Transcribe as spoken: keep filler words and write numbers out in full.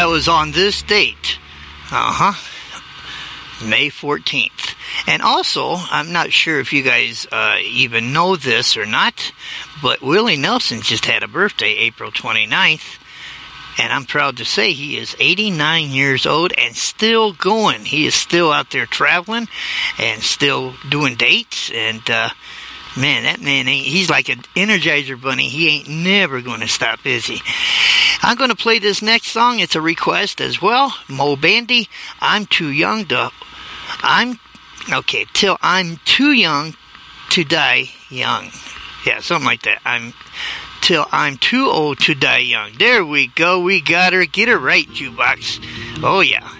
that was on this date. Uh-huh. May fourteenth. And also, I'm not sure if you guys uh, even know this or not, but Willie Nelson just had a birthday, April twenty-ninth. And I'm proud to say he is eighty-nine years old and still going. He is still out there traveling and still doing dates. And, uh, man, that man, ain't, he's like an Energizer bunny. He ain't never going to stop, is he? I'm going to play this next song. It's a request as well. Moe Bandy, I'm Too Young to... I'm... Okay, till I'm too young to die young. Yeah, something like that. I'm... Till I'm too old to die young. There we go. We got her. Get her right, jukebox. Oh, yeah.